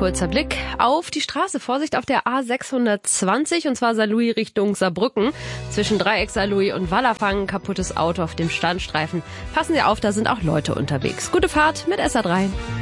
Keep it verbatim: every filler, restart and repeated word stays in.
kurzer Blick auf die Straße. Vorsicht auf der A sechshundertzwanzig, und zwar Saarlouis Richtung Saarbrücken. Zwischen Dreieck Saarlouis und Wallerfangen, kaputtes Auto auf dem Standstreifen. Passen Sie auf, da sind auch Leute unterwegs. Gute Fahrt mit S A drei.